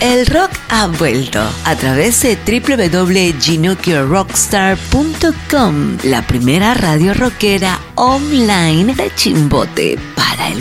El rock ha vuelto a través de www.ginokirorockstar.com, la primera radio rockera online de Chimbote para el